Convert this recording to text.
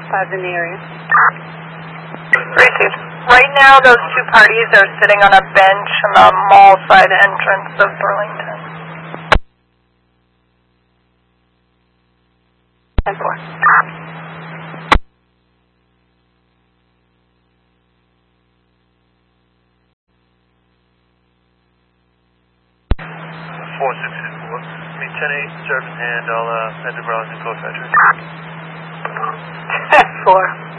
5 in the area. Received. Right now, those two parties are sitting on a bench on the mall side entrance of Burlington. 10-4. Me 10-8, serve in hand. I'll head to Burlington Coast Entry. 10-4.